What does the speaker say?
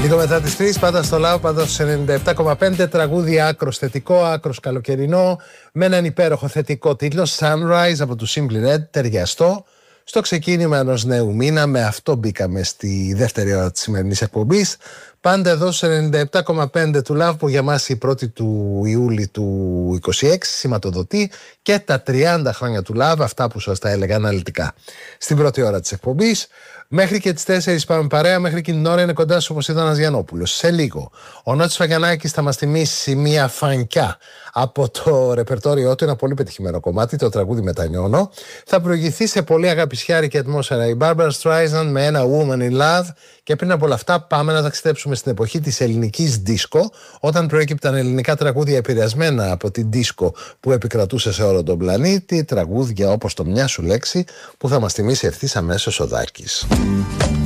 Λίγο μετά τις 3, πάντα στο Love, πάντα στο 97,5, τραγούδι άκρος θετικό, άκρος καλοκαιρινό, με έναν υπέροχο θετικό τίτλο, Sunrise από του Simply Red, ταιριαστό. Στο ξεκίνημα ενός νέου μήνα, με αυτό μπήκαμε στη δεύτερη ώρα της σημερινής εκπομπής. Πάντα εδώ στο 97,5 του Love, που για μας η 1η του Ιούλη του 26 σηματοδοτεί και τα 30 χρόνια του Love, αυτά που σας τα έλεγα αναλυτικά στην πρώτη ώρα της εκπομπής. Μέχρι και τις 4 πάμε παρέα, μέχρι και την ώρα είναι κοντά σου όπως ήταν ο Γιαννόπουλος. Σε λίγο ο Νότης Φαγιανάκης θα μας θυμίσει μια φανκιά από το ρεπερτόριό του, ένα πολύ πετυχημένο κομμάτι, το τραγούδι Μετανιώνω. Θα προηγηθεί σε πολύ αγαπησιάρικη ατμόσφαιρα η Barbra Streisand με ένα Woman in Love. Και πριν από όλα αυτά, πάμε να ταξιδέψουμε στην εποχή της ελληνικής δίσκο, όταν προέκυπταν ελληνικά τραγούδια επηρεασμένα από την δίσκο που επικρατούσε σε όλο τον πλανήτη. Τραγούδια όπως το Μια σου λέξη, που θα μας θυμίσει ευθύς αμέσως ο Δάκης.